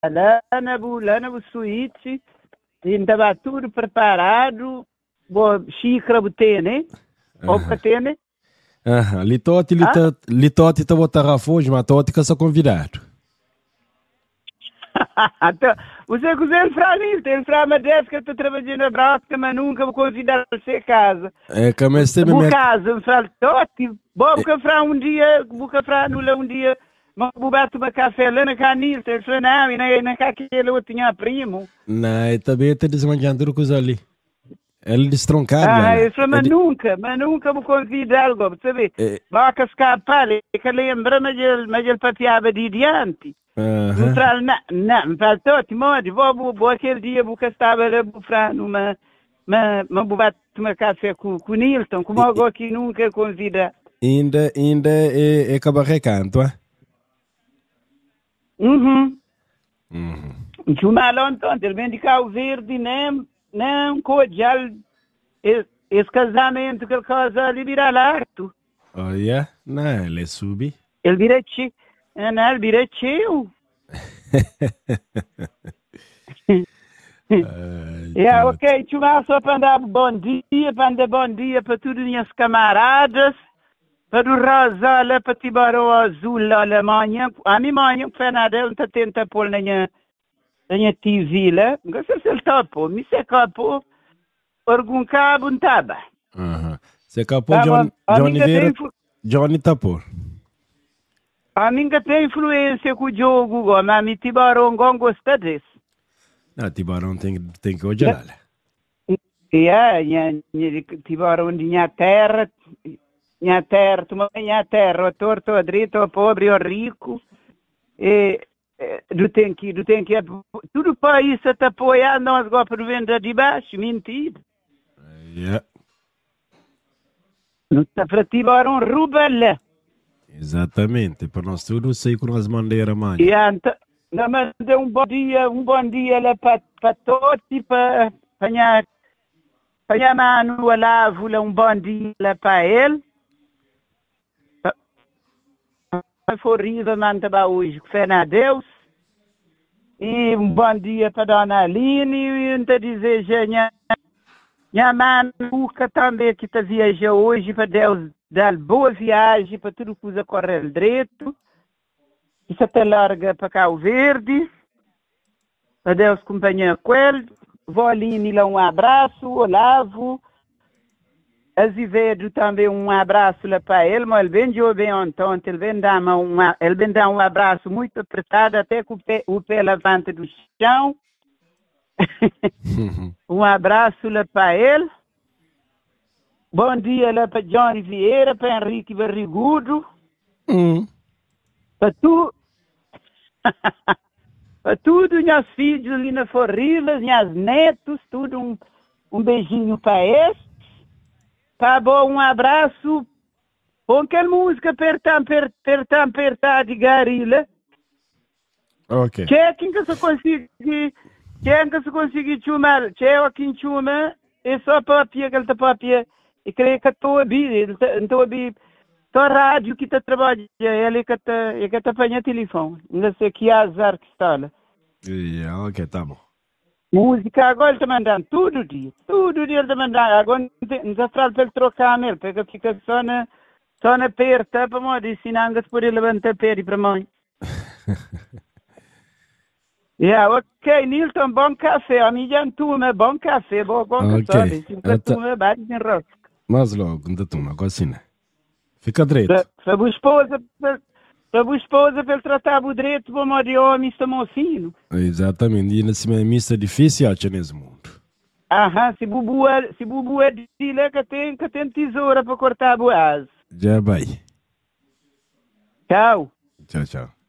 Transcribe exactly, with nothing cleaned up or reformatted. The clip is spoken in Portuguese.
lá na, lá na suíte, estava tudo preparado, boa xícara botei, né? Ou botei, né? Aham, litoti, litoti, litoti, tá botar rafojo, mas toti que só convidado. Então, você que ele fala nisso, ele fala, mas deve que eu estou trabalhando na Brasca, mas nunca me convidar a ser casa. É, que mas sempre Vou me... casa, eu falo, Toti, bom, vou comprar um dia, vou comprar nula um dia, mas vou bater uma café lá na Canilta. Ele falou, não, e nem na aquele outro tinha primo. Não, é também tá desmanjando coisa ali. Ele destroncado Ah, lá. ele falou, mas É de... nunca, mas nunca me convida algo, sabe? É... Vai escapar, é que lembra, mas ele, mas ele papeava de diante. Uhum. Me fala, não, não, me fala, Toti, morde, vou, vou, vou aquele dia, vou que estava lá, vou falar numa, mas vou bater uma café com, com o Nilton, como algo que nunca convida. Ainda, ainda é, é cabaré canto, é? Uhum. Uhum. Que o malão, então, ele vem de Cabo Verde, nem, nem cordial, esse, esse casamento que ele casa ali vira larto. Olha, não, ele sube. Ele vira tio, não, ele vira tio. É, ok, tio, só para dar bom dia, para dar bom dia para todos os meus camaradas, para o Rosa, para o Tibarão Azul, lá na manhã, a minha manhã, que foi nada, ele está tentando pôr na minha, na minha T V, lá, não sei se ele está a pôr, me sei que pôr, algum cabo, não estava. Aham. Você capou John, Johnny Vera, Johnny Tapor. A minha tem influência com o jogo, mas a minha Tibarão não gosta disso. Não, Tibarão tem, tem que olhar lá. É, Tibarão de minha terra, minha terra, tu minha terra, o torto, o direito, o pobre, o rico, e tu tem que, tu tem que, tudo o país está apoiando nós agora por venda de baixo, mentira. Yeah. Não está para Tibarão, rouba-lhe. Exatamente, para nós tudo sei com as bandeiras, mano. E então, não manda um bom dia, um bom dia lá para para todos e para para para mano lá, um bom dia lá para ele. For riva manda para hoje, fé na Deus. E um bom dia para Dona Aline e então deseja minha minha mãe também que está viajando hoje para Deus dar boa viagem para tudo que usa correr direito. Isso até larga para Cabo Verde. Para Deus acompanhar com ele. Vou ali lá um abraço, Olavo. Azevedo também um abraço lá para ele, mas ele vem de bem ontem, ele vem dar uma, ele vem dar um abraço muito apertado, até que o pé, o pé levanta do chão. Um abraço lá para ele. Bom dia lá para Johnny Vieira, para Henrique Barrigudo. Hum. Para tu. Para tudo, meus filhos ali na Forrila, meus netos, tudo um, um beijinho para eles. Tá bom, um abraço. Com que música apertar, apertar, apertar de Garila. Ok. Quem que se consegue, quem que se consegue chumar, quem aqui em chuma, é só papia, que ele tá papia. E creio que estou a ouvir, estou a ouvir. Só rádio que está trabalhando, ele que está, ele que está apanhando telefone. Não sei que azar que está lá. Yeah, ok, tá bom. Música agora ele está mandando todo dia, todo dia ele está mandando. Agora não está falando para ele trocar nele, porque fica só na, só na perta para mim, ensinando se por ele levantar a perna para mim. Yeah, ok, Nilton, bom café. A minha turma, bom café, bom, bom Ok. café. Cinco turma, bate em rosto. Mas logo, não turma, agora sim, né? Fica direito. Para a esposa, para a esposa, para ele tratar o direito, para o de homem, está mocinho. Exatamente, e nesse missa difícil acha nesse mundo. Aham, se bubu é, se bubu é de lá que tem, que tem tesoura para cortar a boas. Já vai. Tchau. Tchau, tchau.